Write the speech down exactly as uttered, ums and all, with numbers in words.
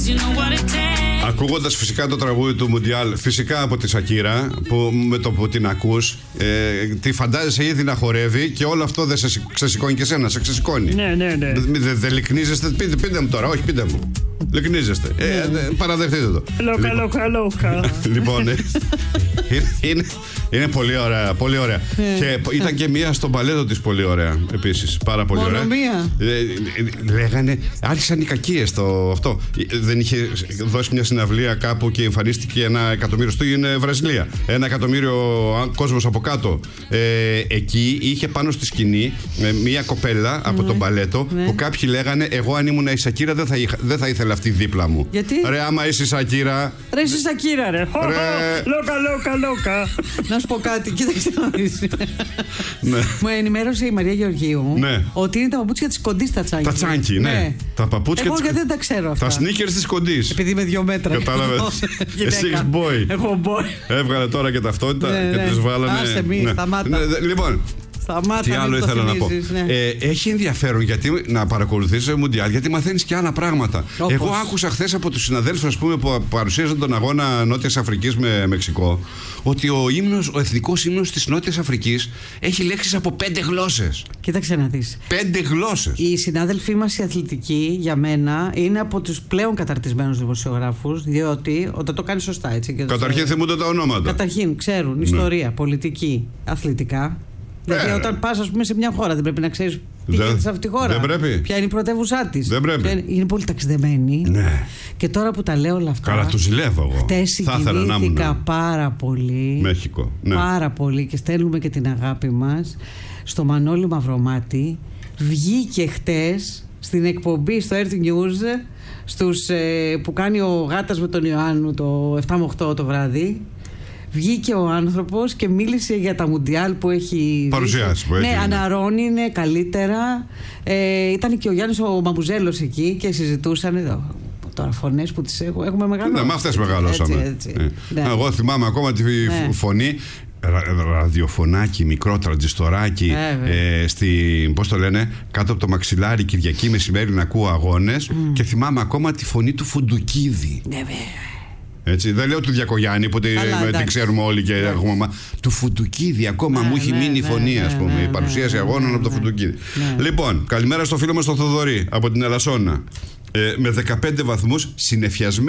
Ακούγοντας φυσικά το τραγούδι του Μουντιάλ, φυσικά από τη Σακύρα, που με το που την ακούς, ε, τη φαντάζεσαι ήδη να χορεύει και όλο αυτό δεν σε ξεσηκώνει και εσένα, σε ξεσηκώνει. Ναι, ναι, ναι. Δεν δε λυκνίζεστε, πείτε, πείτε μου τώρα, όχι πείτε μου. Λυκνίζεστε. Ε, ναι. ε, παραδεχτείτε το. Λόκα, λόκα, λόκα. Λοιπόν, ε, είναι, είναι, είναι πολύ ωραία, πολύ ωραία. Και ήταν και μία στο μπαλέτο της πολύ ωραία, επίσης. Πάρα πολύ Μόνο ωραία. μία. Ε, λέγανε, άρχισαν οι κακίες στο αυτό. Δεν είχε δώσει μια συναυλία κάπου και εμφανίστηκε ένα εκατομμύριο στην Βραζιλία. Ένα εκατομμύριο κόσμος από κάτω. Ε, εκεί είχε πάνω στη σκηνή μια κοπέλα από τον μπαλέτο που κάποιοι λέγανε, εγώ αν ήμουν η Σακύρα δεν θα, είχα, δεν θα ήθελα αυτή δίπλα μου. Γιατί? Ρε, άμα είσαι η Σακύρα. Ρε, είσαι Σακύρα, ρε. Ρε. Λόκα, λόκα, λόκα. Να σου πω κάτι, κοίταξε να δεις. Ναι. Μου ενημέρωσε η Μαρία Γεωργίου ναι. ότι είναι τα παπούτσια της Κοντής τα τσάνκι. Τα τσάνκι, ναι. ναι. Τα παπούτσια Εγώ της... γιατί δεν τα ξέρω αυτά. Τα sneakers της Κοντής. Επειδή είμαι δύο μέτρα. Κατάλαβες. Εσύ έχεις boy. Έχω boy. Έβγαλε τώρα και ταυτότητα ναι, και ναι. τις βάλανε. Άσε μη, ναι. σταμάτα. Ναι, λοιπόν. Σταμάτα, τι άλλο ήθελα να πω. Ναι. Ε, έχει ενδιαφέρον γιατί να παρακολουθείς το Μουντιάλ, γιατί μαθαίνεις και άλλα πράγματα. Όπως... Εγώ άκουσα χθες από τους συναδέλφους, ας πούμε, που παρουσίαζαν τον αγώνα Νότιας Αφρικής με Μεξικό, ότι ο, ύμνος, ο εθνικός ύμνος της Νότιας Αφρικής έχει λέξεις από πέντε γλώσσες. Κοίταξε να δεις. Πέντε γλώσσες. Οι συνάδελφοί μας οι αθλητικοί, για μένα, είναι από τους πλέον καταρτισμένους δημοσιογράφους, διότι όταν το κάνει σωστά έτσι. Και Καταρχήν θυμούνται τα ονόματα. Καταρχήν ξέρουν ναι. ιστορία, πολιτική, αθλητικά. Δηλαδή, ε, όταν πας, ας πούμε, σε μια χώρα, δεν πρέπει να ξέρεις τι γίνεται σε αυτή τη χώρα. Δεν πρέπει. Ποια είναι η πρωτεύουσά της. Δεν πρέπει. Είναι, είναι πολύ ταξιδεμένοι. Ναι. Και τώρα που τα λέω όλα αυτά. Καλά, τους ζηλεύω εγώ. Χτες συγκινήθηκα πάρα πολύ. Μέχικο. Ναι. Πάρα πολύ και στέλνουμε και την αγάπη μας στο Μανώλη Μαυρομάτη. Βγήκε χτες στην εκπομπή στο Earth News στους, ε, που κάνει ο Γάτας με τον Ιωάννου το επτά με οκτώ το βράδυ. Βγήκε ο άνθρωπος και μίλησε για τα Μουντιάλ που έχει παρουσιάσει. Που ναι, έχει, αναρρώνει, είναι καλύτερα. Ε, ήταν και ο Γιάννης ο Μαμουζέλος εκεί και συζητούσαν εδώ. Τώρα φωνές που τις έχω, έχουμε μεγαλώσει. Ναι, με αυτές μεγαλώσαμε. Έτσι, έτσι. Ε. Ναι. Εγώ θυμάμαι ακόμα τη ναι. φωνή. Ραδιοφωνάκι, μικρό τραντζιστοράκι, ε, στη, πώς το λένε, κάτω από το μαξιλάρι Κυριακή μεσημέρι να ακούω αγώνες mm. και θυμάμαι ακόμα τη φωνή του Φουντουκίδη. Ναι, βέβαια. Έτσι, δεν λέω του Διακογιάννη που την ξέρουμε όλοι και έχουμε. Μα, του Φουντουκίδη ακόμα ναι, μου έχει ναι, μείνει η φωνή, ναι, ας πούμε. Ναι, η παρουσίαση ναι, αγώνων ναι, από το Φουντουκίδη. Ναι. Λοιπόν, καλημέρα στο φίλο μας τον Θοδωρή από την Ελασσόνα. Ε, με δεκαπέντε βαθμούς συννεφιασμένη.